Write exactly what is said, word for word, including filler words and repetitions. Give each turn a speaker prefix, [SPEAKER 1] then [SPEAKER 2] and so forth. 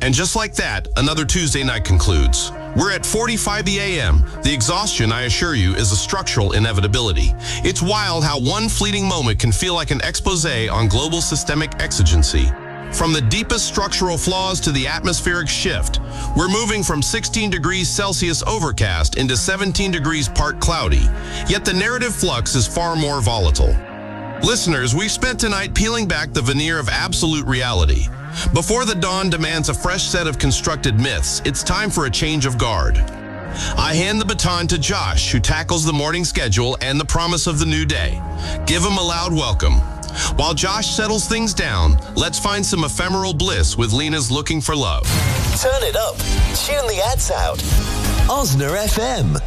[SPEAKER 1] And just like that, another Tuesday night concludes. We're at forty-five a m The exhaustion, I assure you, is a structural inevitability. It's wild how one fleeting moment can feel like an expose on global systemic exigency. From the deepest structural flaws to the atmospheric shift, we're moving from sixteen degrees Celsius overcast into seventeen degrees part cloudy. Yet the narrative flux is far more volatile. Listeners, we've spent tonight peeling back the veneer of absolute reality. Before the dawn demands a fresh set of constructed myths, it's time for a change of guard. I hand the baton to Josh, who tackles the morning schedule and the promise of the new day. Give him a loud welcome. While Josh settles things down, let's find some ephemeral bliss with Lena's Looking for Love.
[SPEAKER 2] Turn it up. Tune the ads out. Osner F M.